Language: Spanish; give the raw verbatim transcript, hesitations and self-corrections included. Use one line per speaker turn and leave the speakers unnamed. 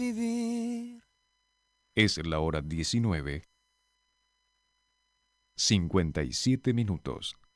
vivir.
Es la hora diecinueve, cincuenta y siete minutos.